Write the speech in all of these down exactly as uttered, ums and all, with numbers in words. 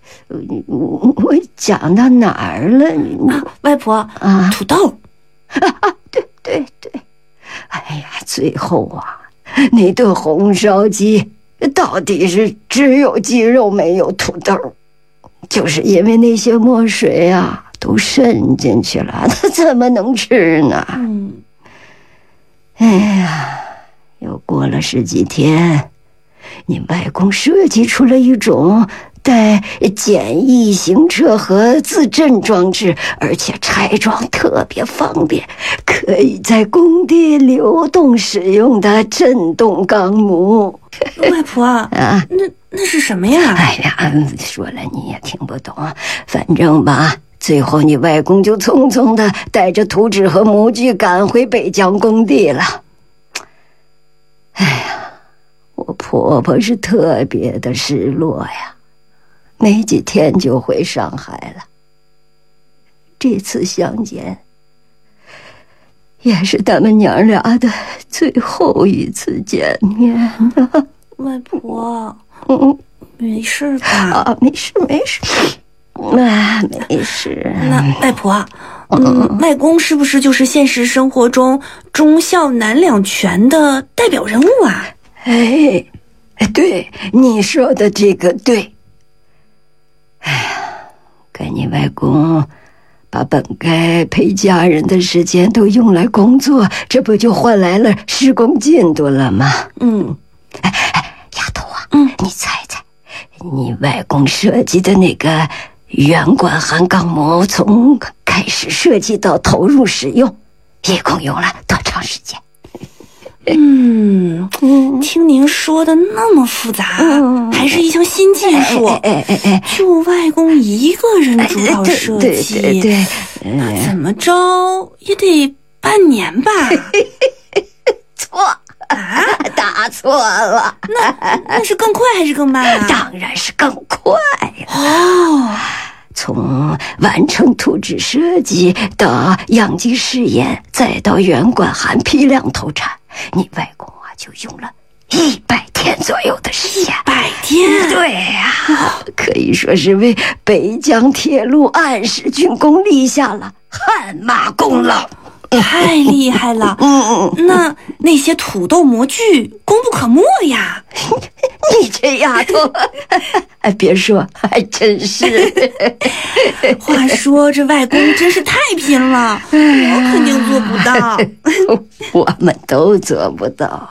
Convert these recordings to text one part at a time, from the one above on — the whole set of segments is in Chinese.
我讲到哪儿了？ 啊，外婆啊， 土豆。 啊啊，对对对，哎呀，最后啊，那顿红烧鸡到底是只有鸡肉没有土豆，就是因为那些墨水啊都渗进去了，它怎么能吃呢？ 嗯， 哎呀，又过了十几天，你外公设计出了一种带简易行车和自震装置，而且拆装特别方便，可以在工地流动使用的震动钢模。 外婆啊，那那是什么呀？ 哎呀，说了你也听不懂，反正吧，最后你外公就匆匆的带着图纸和模具赶回北疆工地了。哎呀，我婆婆是特别的失落呀，没几天就回上海了。这次相见也是他们娘俩的最后一次见面啊。 外婆， 嗯， 没事吧？ 啊，没事没事，啊，没事。 那外婆，嗯，外公是不是就是现实生活中忠孝难两全的代表人物啊？ 哎，对，你说的这个对。哎呀，跟你外公把本该陪家人的时间都用来工作，这不就换来了施工进度了吗？ 嗯， 哎哎，丫头啊， 嗯， 你猜猜，你外公设计的那个圆管焊钢模，从开始设计到投入使用，一共用了多长时间？ 嗯，听您说的那么复杂，嗯、还是一项新技术。 哎哎哎哎， 就外公一个人主导设计， 对对对， 那怎么着也得半年吧？ 错啊，答错了。 那那是更快还是更慢啊？ 当然是更快了。 哦， 从完成图纸设计到样机试验，再到圆管焊批量投产，你外公啊就用了一百天左右的时间。 一百天？ 对呀、啊，可以说是为北疆铁路按时竣工立下了汗马功劳。 太厉害了！嗯嗯，那那些土豆模具功不可没呀！ 你这丫头，哎，别说，还真是。 话说这外公真是太拼了，我肯定做不到。 我们都做不到。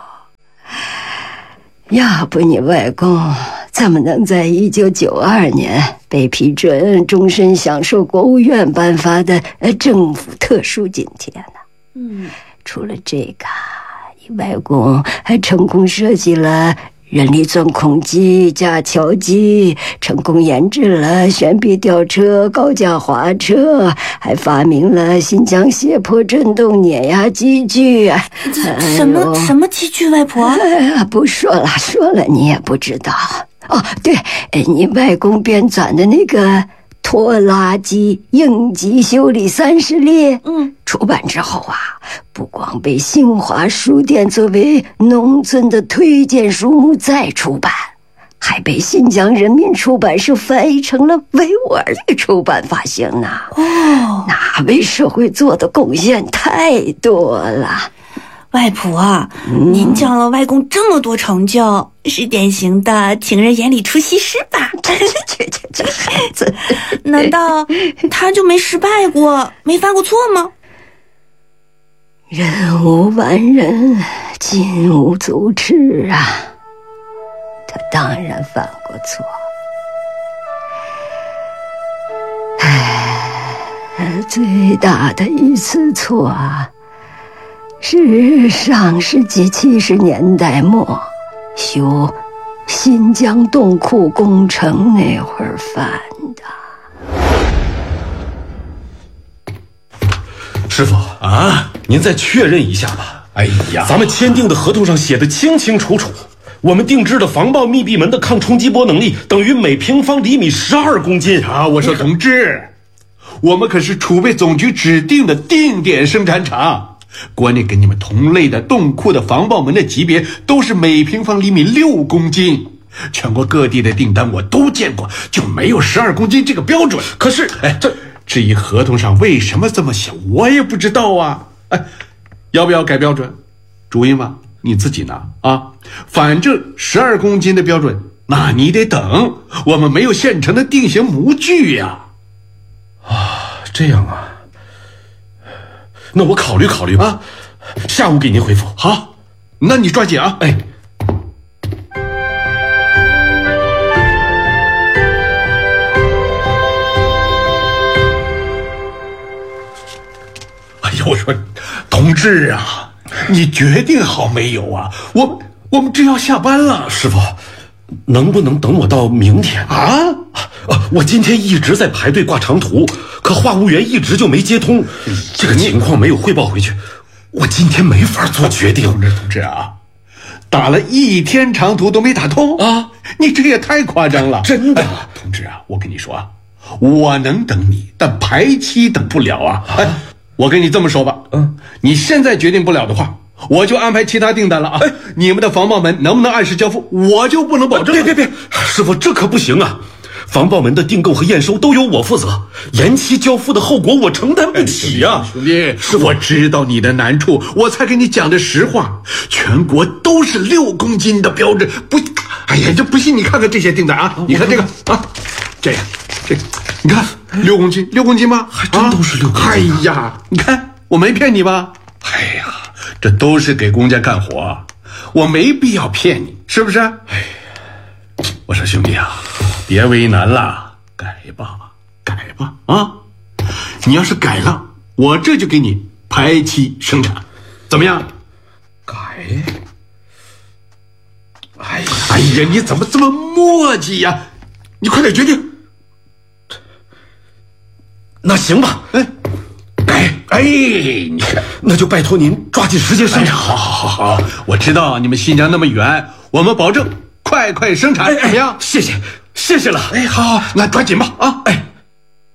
要不你外公怎么能在一九九二年被批准终身享受国务院颁发的政府特殊津贴呢？ 嗯， 除了这个，你外公还成功设计了人力钻孔机、架桥机，成功研制了悬臂吊车、高架滑车，还发明了新疆斜坡震动碾压机具。 什么、哎、什么机具？外婆， 哎呀，不说了，说了你也不知道。哦，对，你外公编纂的那个拖拉机应急修理三十列，嗯，出版之后啊，不光被新华书店作为农村的推荐书目再出版，还被新疆人民出版社翻译成了维吾尔语出版发行呢。哦，那为社会做的贡献太多了。 外婆啊，嗯、您讲了外公这么多成就，是典型的情人眼里出西施吧？ 这这这这孩子， 难道他就没失败过，没犯过错吗？ 人无完人，金无足赤啊！他当然犯过错。唉，最大的一次错啊！是上世纪七十年代末修新疆洞库工程那会儿犯的。师傅啊，您再确认一下吧。 哎呀， 咱们签订的合同上写的清清楚楚，我们定制的防爆密闭门的抗冲击波能力等于每平方厘米十二公斤啊！我说同志，我们可是储备总局指定的定点生产厂。国内跟你们同类的洞库的防爆门的级别都是每平方厘米六公斤， 全国各地的订单我都见过，就没有十二公斤这个标准。 可是， 哎，这至于合同上为什么这么写，我也不知道啊。哎，要不要改标准？主意嘛，你自己拿啊。反正十二公斤的标准，那你得等，我们没有现成的定型模具呀。 啊，这样啊。那我考虑考虑吧，啊、下午给您回复。 好，那你抓紧啊。 哎。 我说，同志啊，你决定好没有啊？我我们这要下班了。 师傅，能不能等我到明天啊？ 啊，我今天一直在排队挂长途，可话务员一直就没接通，这个情况没有汇报回去，我今天没法做决定。 同志同志啊，打了一天长途都没打通啊！你这也太夸张了， 真的。 哎、同志啊，我跟你说啊，我能等你，但排期等不了啊！哎。我跟你这么说吧，嗯，你现在决定不了的话，我就安排其他订单了啊。哎，你们的防爆门能不能按时交付，我就不能保证。 别别别，师傅，这可不行啊！防爆门的订购和验收都由我负责，延期交付的后果我承担不起呀、 啊。兄弟，是我知道你的难处，我才跟你讲的实话。全国都是六公斤的标准，不，哎呀，这不信你看看这些订单啊，你看这个啊，这样，这个，你看。六公斤，六公斤吗？ 还真都是六公斤、啊。 哎呀，你看我没骗你吧？哎呀，这都是给公家干活，我没必要骗你，是不是？哎呀，我说兄弟啊，别为难了，改吧，改吧啊！你要是改了，我这就给你排期生产，怎么样？ 改？哎呀， 哎呀，你怎么这么磨叽呀？你快点决定。 那行吧， 哎，哎哎，你看， 那就拜托您抓紧时间生产。 哎、好好好好，我知道你们新疆那么远，我们保证快快生产， 哎、 怎么样？ 谢谢，谢谢了。 哎，好好，那抓紧吧啊！ 哎。